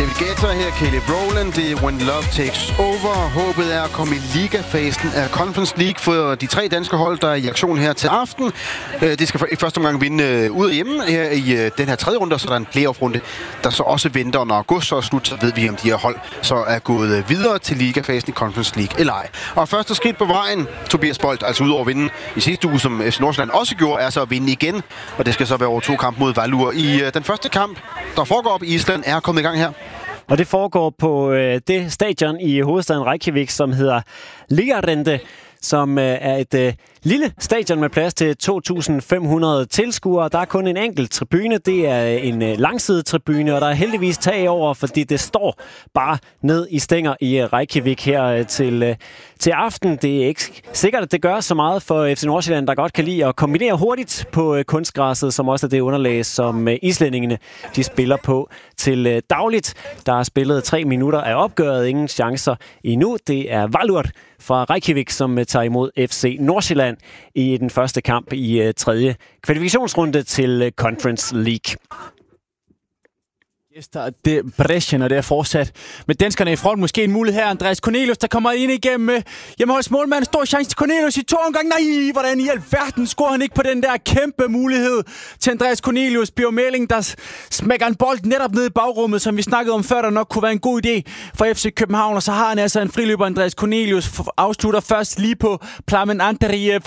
David Guetta her, Caleb Rowland, det er When Love Takes Over. Håbet er at komme i ligafasen af Conference League for de 3 danske hold, der er i aktion her til aften. De skal i første omgang vinde ud af hjemme her i den her 3. runde, så der er en playoff-runde, der så også venter. Når august så er slut, så ved vi, om de her hold så er gået videre til ligafasen i Conference League eller ej. Og første skridt på vejen, Tobias Bolt, altså udover at vinde i sidste uge, som FC Nordsjælland også gjorde, er så at vinde igen. Og det skal så være over 2 kampe mod Valur. I den første kamp, der foregår op i Island, er kommet i gang her. Og det foregår på det stadion i hovedstaden Reykjavik, som hedder Ligarende, som er et lille stadion med plads til 2.500 tilskuere. Der er kun en enkelt tribune. Det er en langsidetribune, og der er heldigvis tag over, fordi det står bare ned i stænger i Reykjavik her til aften. Det er ikke sikkert, at det gør så meget for FC Nordsjælland, der godt kan lide at kombinere hurtigt på kunstgræsset, som også er det underlag, som islændingene de spiller på til dagligt. Der er spillet 3 minutter af opgøret, ingen chancer endnu. Det er Valur fra Reykjavik, som tager imod FC Nordsjælland i den første kamp i 3. kvalifikationsrunde til Conference League. Det er Brescia, og det er fortsat med danskerne i front. Måske en mulighed her. Andreas Cornelius, der kommer ind igennem hjemmeholds målmand. Stor chance til Cornelius i 2 omgang. Nej, hvordan i alverden scorer han ikke på den der kæmpe mulighed til Andreas Cornelius. Bjørn der smækker en bold netop ned i bagrummet, som vi snakkede om før, der nok kunne være en god idé for FC København. Og så har han altså en friløber, Andreas Cornelius, afslutter først lige på Plamen Antariev.